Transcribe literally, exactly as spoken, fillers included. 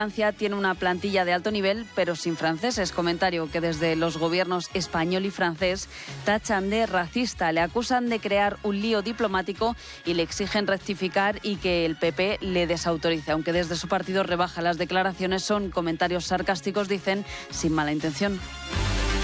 Francia tiene una plantilla de alto nivel, pero sin franceses. Comentario que desde los gobiernos español y francés tachan de racista. Le acusan de crear un lío diplomático y le exigen rectificar y que el P P le desautorice. Aunque desde su partido rebaja las declaraciones, son comentarios sarcásticos, dicen, sin mala intención.